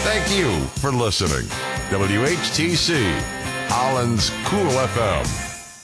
Thank you for listening. WHTC, Holland's Cool FM.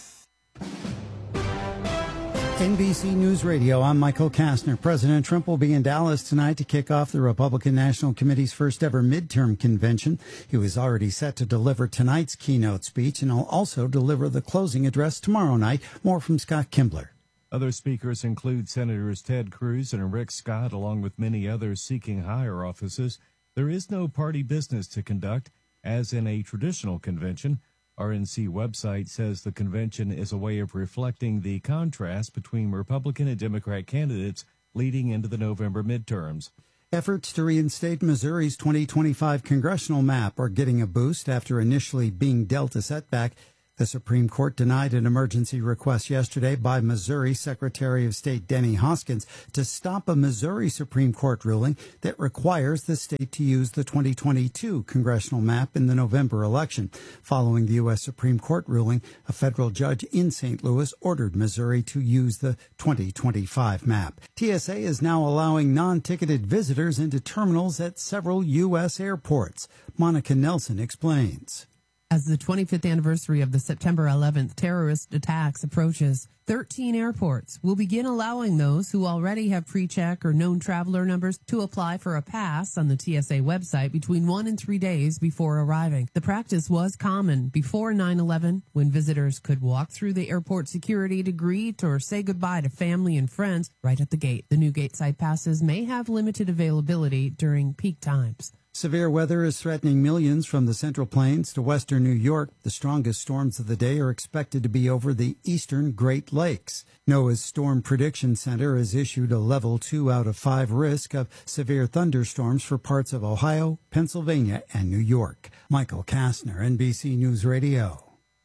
NBC News Radio, I'm Michael Kastner. President Trump will be in Dallas tonight to kick off the Republican National Committee's first ever midterm convention. He was already set to deliver tonight's keynote speech, and he'll also deliver the closing address tomorrow night. More from Scott Kimbler. Other speakers include Senators Ted Cruz and Rick Scott, along with many others seeking higher offices. There is no party business to conduct, as in a traditional convention. RNC website says the convention is a way of reflecting the contrast between Republican and Democrat candidates leading into the November midterms. Efforts to reinstate Missouri's 2025 congressional map are getting a boost after initially being dealt a setback. The Supreme Court denied an emergency request yesterday by Missouri Secretary of State Denny Hoskins to stop a Missouri Supreme Court ruling that requires the state to use the 2022 congressional map in the November election. Following the U.S. Supreme Court ruling, a federal judge in St. Louis ordered Missouri to use the 2025 map. TSA is now allowing non-ticketed visitors into terminals at several U.S. airports. Monica Nelson explains. As the 25th anniversary of the September 11th terrorist attacks approaches, 13 airports will begin allowing those who already have pre-check or known traveler numbers to apply for a pass on the TSA website between 1 and 3 days before arriving. The practice was common before 9/11, when visitors could walk through the airport security to greet or say goodbye to family and friends right at the gate. The new gateside passes may have limited availability during peak times. Severe weather is threatening millions from the Central Plains to western New York. The strongest storms of the day are expected to be over the eastern Great Lakes. NOAA's Storm Prediction Center has issued a level 2 out of 5 risk of severe thunderstorms for parts of Ohio, Pennsylvania, and New York. Michael Kastner, NBC News Radio.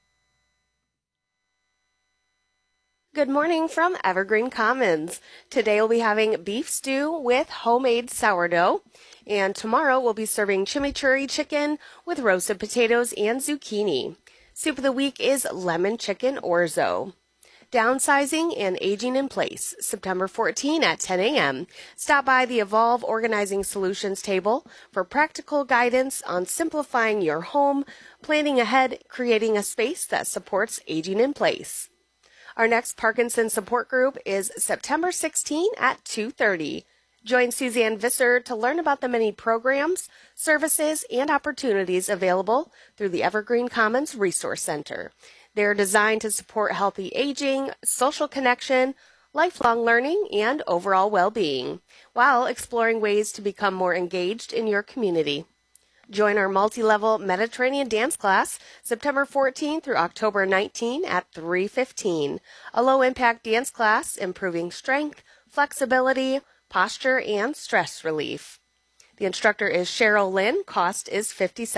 Good morning from Evergreen Commons. Today we'll be having beef stew with homemade sourdough. And tomorrow we'll be serving chimichurri chicken with roasted potatoes and zucchini. Soup of the week is lemon chicken orzo. Downsizing and aging in place, September 14 at 10 a.m. Stop by the Evolve Organizing Solutions table for practical guidance on simplifying your home, planning ahead, creating a space that supports aging in place. Our next Parkinson's support group is September 16 at 2:30. Join Suzanne Visser to learn about the many programs, services, and opportunities available through the Evergreen Commons Resource Center. They're designed to support healthy aging, social connection, lifelong learning, and overall well-being, while exploring ways to become more engaged in your community. Join our multi-level Mediterranean dance class September 14 through October 19 at 3:15. A low-impact dance class improving strength, flexibility, posture, and stress relief. The instructor is Cheryl Lynn. Cost is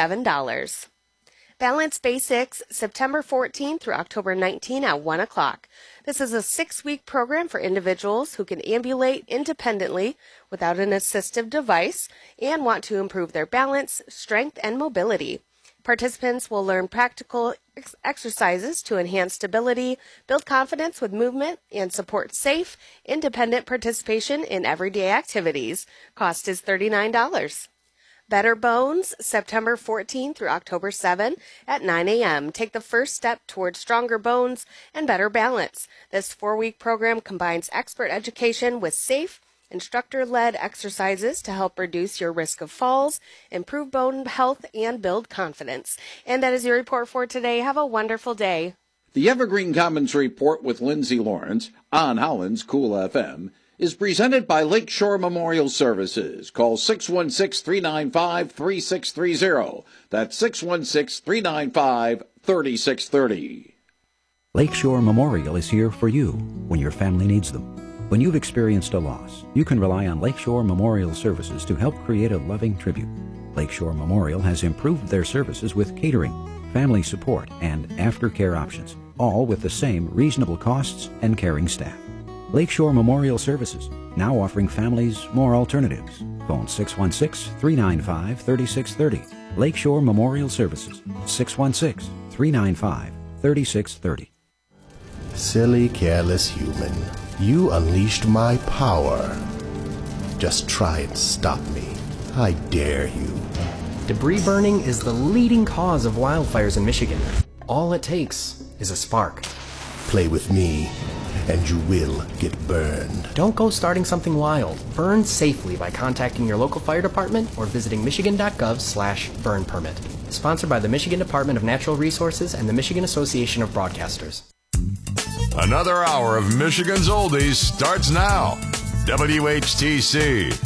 $57. Balance Basics, September 14 through October 19 at 1 o'clock. This is a 6-week program for individuals who can ambulate independently without an assistive device and want to improve their balance, strength, and mobility. Participants will learn practical exercises to enhance stability, build confidence with movement, and support safe, independent participation in everyday activities. Cost is $39. Better Bones, September 14 through October 7 at 9 a.m. Take the first step towards stronger bones and better balance. This 4-week program combines expert education with safe, instructor-led exercises to help reduce your risk of falls, improve bone health, and build confidence. And that is your report for today. Have a wonderful day. The Evergreen Commons Report with Lindsay Lawrence on Holland's Cool FM is presented by Lakeshore Memorial Services. Call 616-395-3630. That's 616-395-3630. Lakeshore Memorial is here for you when your family needs them. When you've experienced a loss, you can rely on Lakeshore Memorial Services to help create a loving tribute. Lakeshore Memorial has improved their services with catering, family support, and aftercare options, all with the same reasonable costs and caring staff. Lakeshore Memorial Services, now offering families more alternatives. Phone 616-395-3630. Lakeshore Memorial Services, 616-395-3630. Silly, careless human. You unleashed my power. Just try and stop me. I dare you. Debris burning is the leading cause of wildfires in Michigan. All it takes is a spark. Play with me, and you will get burned. Don't go starting something wild. Burn safely by contacting your local fire department or visiting michigan.gov/burn permit. Sponsored by the Michigan Department of Natural Resources and the Michigan Association of Broadcasters. Another hour of Michigan's Oldies starts now. WHTC